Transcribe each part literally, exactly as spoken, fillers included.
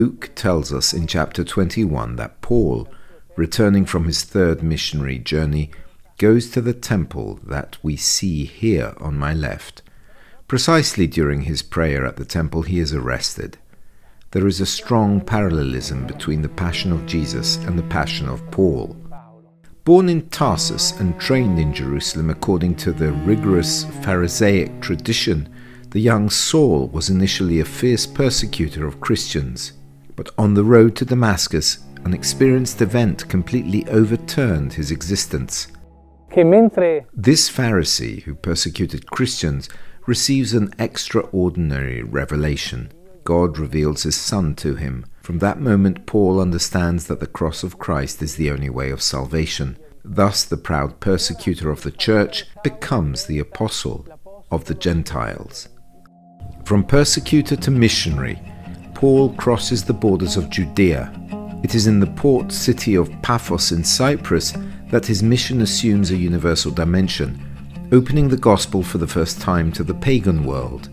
Luke tells us in chapter twenty-one that Paul, returning from his third missionary journey, goes to the temple that we see here on my left. Precisely during his prayer at the temple, he is arrested. There is a strong parallelism between the passion of Jesus and the passion of Paul. Born in Tarsus and trained in Jerusalem according to the rigorous Pharisaic tradition, the young Saul was initially a fierce persecutor of Christians. But on the road to Damascus, an experienced event completely overturned his existence. This Pharisee, who persecuted Christians, receives an extraordinary revelation. God reveals his Son to him. From that moment, Paul understands that the cross of Christ is the only way of salvation. Thus, the proud persecutor of the church becomes the apostle of the Gentiles. From persecutor to missionary, Paul crosses the borders of Judea. It is in the port city of Paphos in Cyprus that his mission assumes a universal dimension, opening the gospel for the first time to the pagan world.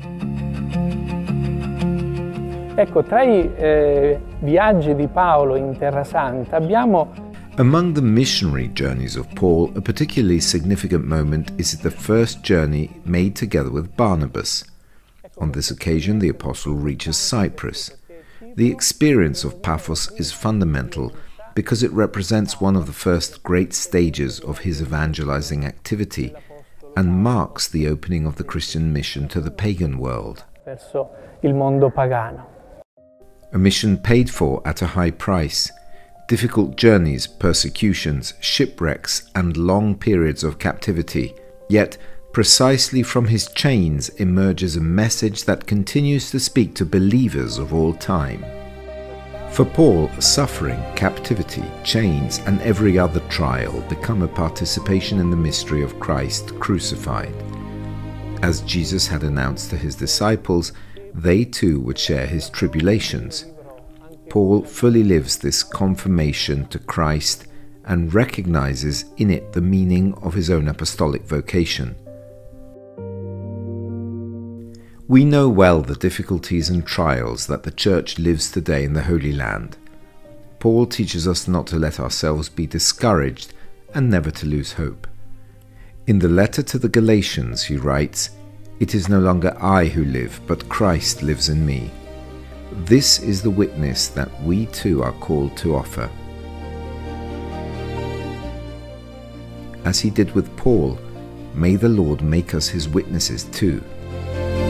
Ecco, tra i eh, viaggi di Paolo in Terra Santa abbiamo Among the missionary journeys of Paul, a particularly significant moment is the first journey made together with Barnabas. On this occasion, the apostle reaches Cyprus. The experience of Paphos is fundamental because it represents one of the first great stages of his evangelizing activity and marks the opening of the Christian mission to the pagan world. verso il mondo pagano. A mission paid for at a high price. Difficult journeys, persecutions, shipwrecks, and long periods of captivity. Yet, precisely from his chains emerges a message that continues to speak to believers of all time. For Paul, suffering, captivity, chains, and every other trial become a participation in the mystery of Christ crucified. As Jesus had announced to his disciples, they too would share his tribulations. Paul fully lives this confirmation to Christ and recognizes in it the meaning of his own apostolic vocation. We know well the difficulties and trials that the Church lives today in the Holy Land. Paul teaches us not to let ourselves be discouraged and never to lose hope. In the letter to the Galatians, he writes, "It is no longer I who live, but Christ lives in me." This is the witness that we too are called to offer. As he did with Paul, may the Lord make us his witnesses too.